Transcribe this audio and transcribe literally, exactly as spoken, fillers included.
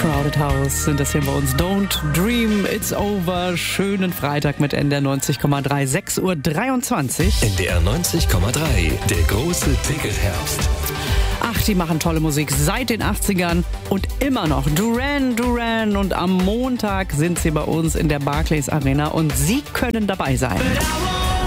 Crowded House sind das hier bei uns. Don't Dream, It's Over. Schönen Freitag mit N D R neunzig Komma drei, sechs Uhr dreiundzwanzig. N D R neunzig Komma drei, der große Ticketherbst. Ach, die machen tolle Musik seit den achtzigern und immer noch. Duran Duran, und am Montag sind sie bei uns in der Barclays Arena und Sie können dabei sein.